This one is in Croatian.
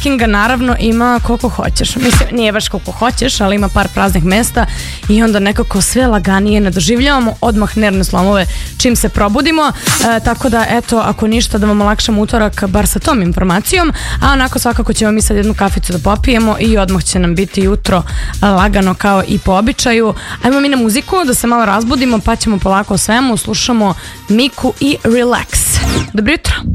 parkinga naravno ima koliko hoćeš. Mislim, nije baš koliko hoćeš, ali ima par praznih mesta i onda nekako sve laganije ne doživljavamo, odmah nervne slomove čim se probudimo, tako da eto, ako ništa da vam olakšamo utorak bar sa tom informacijom, a onako svakako ćemo mi sad jednu kaficu da popijemo i odmah će nam biti jutro lagano kao i po običaju. Ajmo mi na muziku da se malo razbudimo, pa ćemo polako o svemu, slušamo Miku i Relax. Dobro jutro.